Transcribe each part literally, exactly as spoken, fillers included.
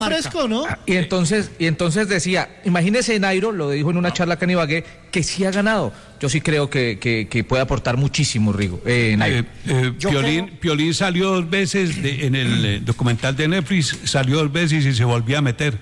fresco, ¿no? Y entonces, y entonces decía, imagínese Nairo, lo dijo en una charla acá en Ibagué, que sí ha ganado. Yo sí creo que, que, que puede aportar muchísimo, Rigo. Eh, Nairo. Eh, eh, Piolín, creo... Piolín salió dos veces de, en el eh, documental de Netflix, salió dos veces y se volvió a meter.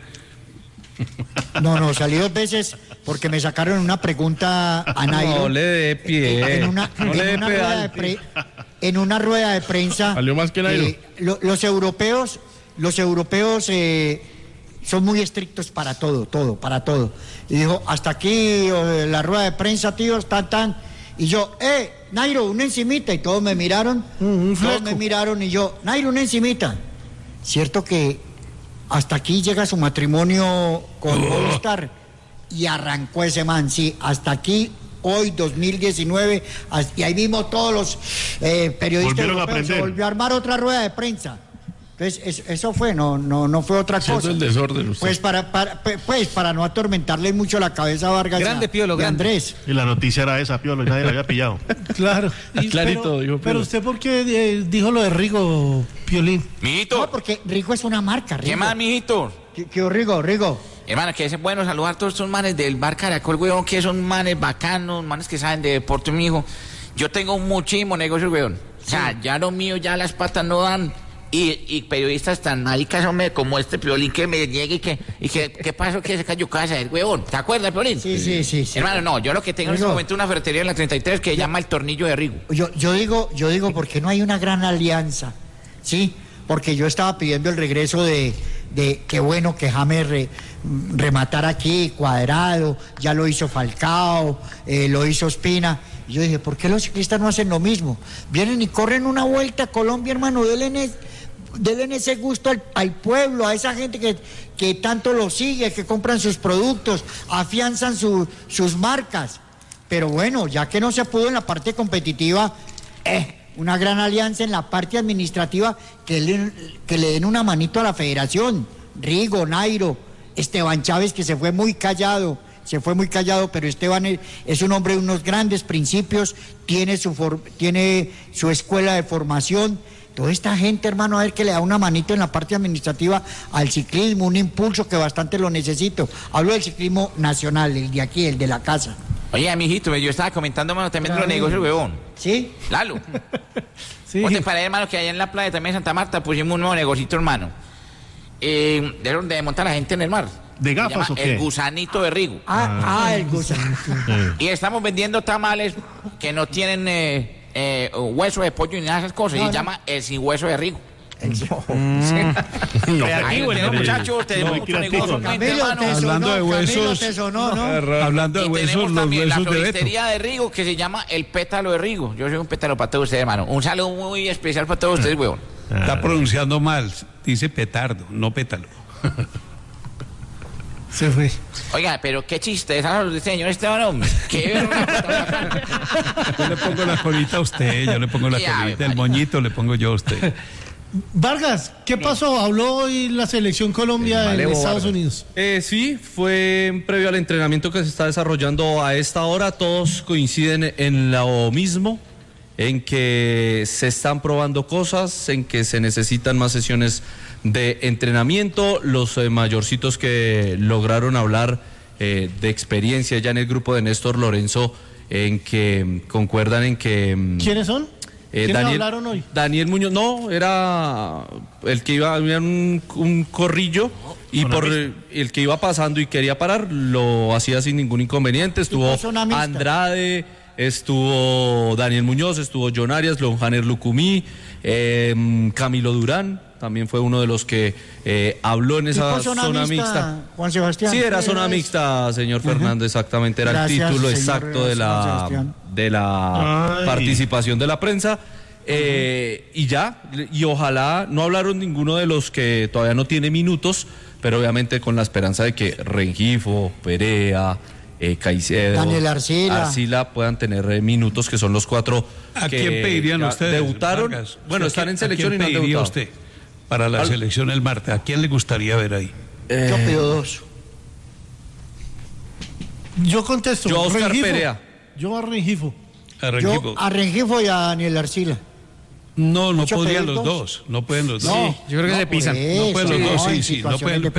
No, no, salí dos veces porque me sacaron una pregunta a Nairo. No le dé pie. En una, no en le dé una rueda de pre, en una rueda de prensa. Salió más que Nairo. Eh, lo, los europeos, los europeos eh, son muy estrictos para todo, todo, para todo. Y dijo, hasta aquí eh, la rueda de prensa, tíos, tan, tan. Y yo, eh, Nairo, una encimita. Y todos me miraron, un todos me miraron y yo, Nairo, una encimita. Cierto que hasta aquí llega su matrimonio con Movistar y arrancó ese man, sí, hasta aquí, hoy dos mil diecinueve, y ahí mismo todos los eh, periodistas europeos se volvió a armar otra rueda de prensa. Entonces, eso fue, no, no, no fue otra cosa. El desorden usted. Pues para, para, pues para no atormentarle mucho la cabeza a Vargas. Grande, a, Piolo, grande. Andrés. Y la noticia era esa, Piolo, y nadie la había pillado. Claro. Y, Clarito, pero, dijo pero usted, ¿por qué eh, dijo lo de Rigo, Piolín? Mijito. No, porque Rigo es una marca, Rigo. ¿Qué más, mijito? ¿Qué, qué Rigo, Rigo? Hermano, que es bueno saludar a todos estos manes del bar Caracol, weón, que son manes bacanos, manes que saben de deporte, mijo. Yo tengo muchísimo negocio, weón. O sea, sí. Ya lo mío, ya las patas no dan. Y, y periodistas tan maricas, hombre, como este Piolín que me llegue y que, y que, ¿qué pasó? Que se cayó casa el huevón. ¿Te acuerdas, Piolín? Sí, sí, sí, sí. Hermano, no, yo lo que tengo Rigo. En este momento es una ferretería en la treinta y tres que se llama El Tornillo de Rigo. Yo, yo digo, yo digo, porque no hay una gran alianza, ¿sí? Porque yo estaba pidiendo el regreso de, de qué bueno que James re, rematara aquí, Cuadrado, ya lo hizo Falcao, eh, lo hizo Ospina. Y yo dije, ¿por qué los ciclistas no hacen lo mismo? Vienen y corren una vuelta a Colombia, hermano, denle denle ese gusto al, al pueblo, a esa gente que, que tanto lo sigue, que compran sus productos, afianzan su, sus marcas. Pero bueno, ya que no se pudo en la parte competitiva, eh, una gran alianza en la parte administrativa, que le, que le den una manito a la federación. Rigo, Nairo, Esteban Chávez, que se fue muy callado, se fue muy callado, pero Esteban es, es un hombre de unos grandes principios, tiene su, for, tiene su escuela de formación. Toda esta gente, hermano, a ver que le da una manito en la parte administrativa al ciclismo, un impulso que bastante lo necesito. Hablo del ciclismo nacional, el de aquí, el de la casa. Oye, mijito, yo estaba comentando, hermano, también de los negocios, huevón. ¿Sí? Lalo. Sí. ¿Vos te parece, hermano, que allá en la playa también de Santa Marta pusimos un nuevo negocito, hermano? Eh, de donde monta la gente en el mar. ¿De gafas o qué? El Gusanito de Rigo. Ah, ah el gusanito. Y estamos vendiendo tamales que no tienen... Eh, Eh, hueso de pollo y nada de esas cosas, no, y se no. llama el sin hueso de Rigo. Mm. Sí. No, ahí tenemos, muchachos, tenemos no, mucho negocio. Camilo, te sonó, hablando de huesos, te sonó, ¿no? Hablando de y huesos, tenemos los también huesos la de Beto. floristería de Rigo que se llama el pétalo de Rigo. Yo soy un pétalo para todos ustedes, hermano. Un saludo muy especial para todos ustedes, huevón. Está pronunciando mal, dice petardo, no pétalo. Se fue. Oiga, pero qué chiste, esa es señor Esteban, hombre. Qué yo le pongo la colita a usted, yo le pongo la ya, colita, el moñito le pongo yo a usted. Vargas, ¿qué pasó? ¿Habló hoy la selección Colombia en Estados Vargas. Unidos? Eh, sí, fue previo al entrenamiento que se está desarrollando a esta hora. Todos coinciden en lo mismo, en que se están probando cosas, en que se necesitan más sesiones de entrenamiento. Los eh, mayorcitos que lograron hablar eh, de experiencia ya en el grupo de Néstor Lorenzo, en que concuerdan en que... ¿Quiénes son? Eh, ¿Quiénes Daniel, hablaron hoy? Daniel Muñoz, no, era el que iba, había un, un corrillo y por el, el que iba pasando y quería parar, lo hacía sin ningún inconveniente. Estuvo Andrade, estuvo Daniel Muñoz, estuvo John Arias, León Janer Lucumí, eh, Camilo Durán, también fue uno de los que eh, habló en esa zona, zona mixta, mixta. Juan Sebastián. Sí, era zona mixta, señor Fernando, uh-huh. exactamente, era Gracias, el título exacto de la, de la participación de la prensa. Eh, uh-huh. Y ya, y ojalá no hablaron ninguno de los que todavía no tiene minutos, pero obviamente con la esperanza de que Rengifo, Perea, eh, Caicedo, Daniel Arcila. Arcila puedan tener eh, minutos, que son los cuatro ¿A que quién pedirían ustedes? Debutaron. Vargas, bueno, están en selección y no han debutado. Usted para la Al... selección el martes? ¿A quién le gustaría ver ahí? Eh... Yo pido dos. Yo contesto. Yo a Oscar Rengifo. Perea. Yo a Rengifo. A Rengifo. Yo a Rengifo y a Daniel Arcila. No, no ¿Mucho podrían pedir los dos? dos. No pueden los dos. No, yo creo que se por pisan. No eso, pueden los dos, en sí, sí. No situaciones pueden, de